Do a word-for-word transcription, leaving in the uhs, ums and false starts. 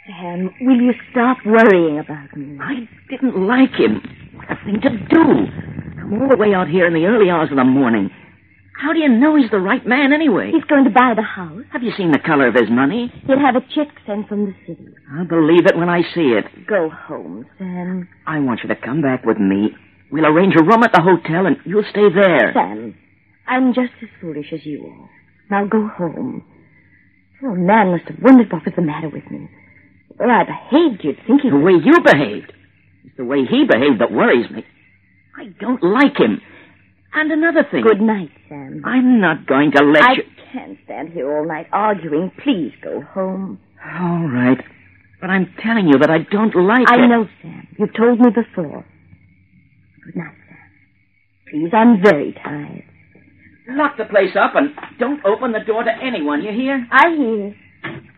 Sam, will you stop worrying about me? I didn't like him. What a thing to do. Come all the way out here in the early hours of the morning. How do you know he's the right man anyway? He's going to buy the house. Have you seen the color of his money? He'll have a check sent from the city. I'll believe it when I see it. Go home, Sam. I want you to come back with me. We'll arrange a room at the hotel and you'll stay there. Sam, I'm just as foolish as you are. Now go home. Oh, man must have wondered what was the matter with me. Well, I behaved, you'd think he The would. way you behaved. It's the way he behaved that worries me. I don't like him. And another thing. Good night, Sam. I'm not going to let I you... can't stand here all night arguing. Please go home. All right. But I'm telling you that I don't like I it. know, Sam. You've told me before. Good night, Sam. Please, I'm very tired. Lock the place up and don't open the door to anyone, you hear? I hear.